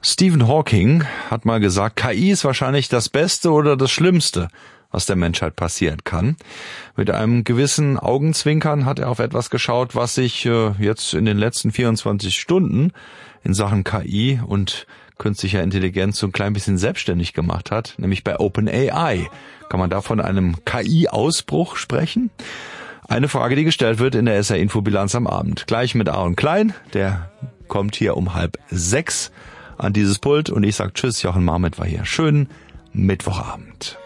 Stephen Hawking hat mal gesagt, KI ist wahrscheinlich das Beste oder das Schlimmste, was der Menschheit passieren kann. Mit einem gewissen Augenzwinkern hat er auf etwas geschaut, was sich jetzt in den letzten 24 Stunden in Sachen KI und künstlicher Intelligenz so ein klein bisschen selbstständig gemacht hat, nämlich bei OpenAI. Kann man da von einem KI-Ausbruch sprechen? Eine Frage, die gestellt wird in der SR-Info-Bilanz am Abend. Gleich mit Aaron Klein, der kommt hier um 5:30 an dieses Pult und ich sag Tschüss, Jochen Marmit war hier. Schönen Mittwochabend.